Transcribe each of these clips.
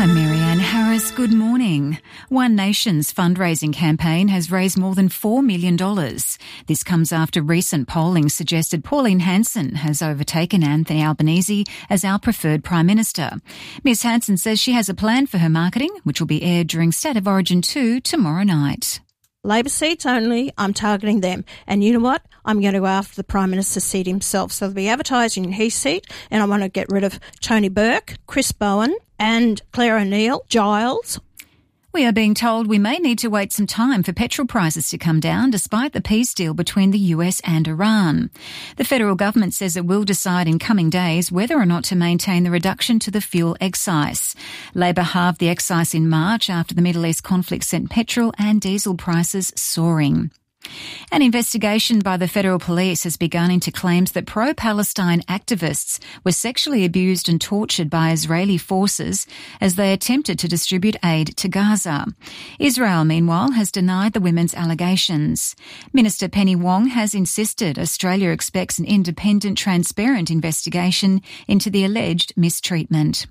I'm Marianne Harris. Good morning. One Nation's fundraising campaign has raised more than $4 million. This comes after recent polling suggested Pauline Hanson has overtaken Anthony Albanese as our preferred Prime Minister. Ms Hanson says she has a plan for her marketing, which will be aired during State of Origin 2 tomorrow night. Labor seats only, I'm targeting them. And you know what? I'm going to go after the Prime Minister's seat himself. So they'll be advertising in his seat, and I want to get rid of Tony Burke, Chris Bowen and Claire O'Neill, Giles. We are being told we may need to wait some time for petrol prices to come down despite the peace deal between the US and Iran. The federal government says it will decide in coming days whether or not to maintain the reduction to the fuel excise. Labor halved the excise in March after the Middle East conflict sent petrol and diesel prices soaring. An investigation by the federal police has begun into claims that pro-Palestine activists were sexually abused and tortured by Israeli forces as they attempted to distribute aid to Gaza. Israel, meanwhile, has denied the women's allegations. Minister Penny Wong has insisted Australia expects an independent, transparent investigation into the alleged mistreatment.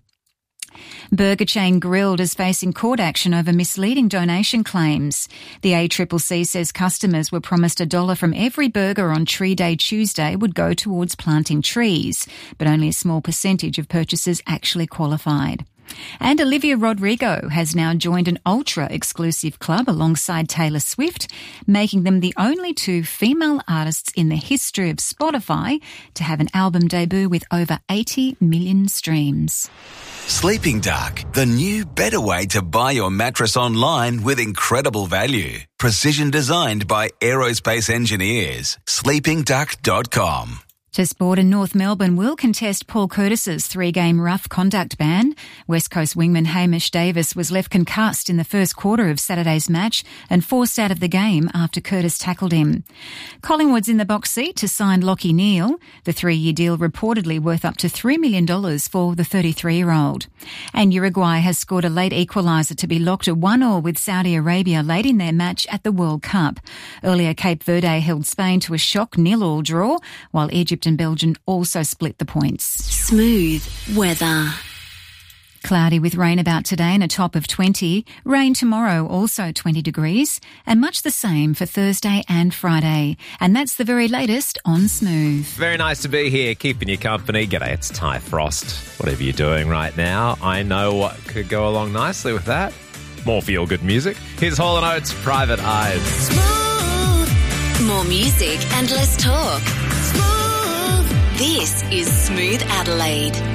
Burger chain Grill'd is facing court action over misleading donation claims. The ACCC says customers were promised $1 from every burger on Tree Day Tuesday would go towards planting trees, but only a small percentage of purchases actually qualified. And Olivia Rodrigo has now joined an ultra-exclusive club alongside Taylor Swift, making them the only two female artists in the history of Spotify to have an album debut with over 80 million streams. Sleeping Dark, the new, better way to buy your mattress online with incredible value. Precision designed by aerospace engineers. sleepingduck.com. To sport in North Melbourne will contest Paul Curtis's 3-game rough conduct ban. West Coast wingman Hamish Davis was left concussed in the first quarter of Saturday's match and forced out of the game after Curtis tackled him. Collingwood's in the box seat to sign Lachie Neale, the 3-year deal reportedly worth up to $3 million for the 33-year-old. And Uruguay has scored a late equaliser to be locked at 1-1 with Saudi Arabia late in their match at the World Cup. Earlier, Cape Verde held Spain to a shock 0-0 draw, while Egypt and Belgium also split the points. Smooth weather. Cloudy with rain about today and a top of 20. Rain tomorrow, also 20 degrees. And much the same for Thursday and Friday. And that's the very latest on Smooth. Very nice to be here, keeping you company. G'day, it's Ty Frost. Whatever you're doing right now, I know what could go along nicely with that. More feel-good music. Here's Hall & Oates, Private Eyes. Smooth. More music and less talk. Smooth. This is Smooth Adelaide.